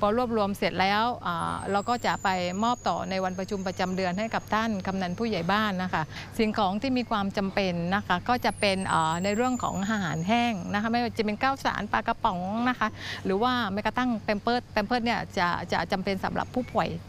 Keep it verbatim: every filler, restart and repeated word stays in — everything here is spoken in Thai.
พอรวบรวมเสร็จแล้วเราก็จะไปมอบต่อในวันประชุมประจำเดือนให้กับท่านกำนันผู้ใหญ่บ้านนะคะสิ่งของที่มีความจำเป็นนะคะก็จะเป็นในเรื่องของอาหารแห้งนะคะไม่ว่าจะเป็นข้าวสารปลากระป๋องนะคะหรือว่าแม้กระทั่งแพมเพิร์สแพมเพิร์สเนี่ยจะจะจำเป็นสำหรับผู้ป่วย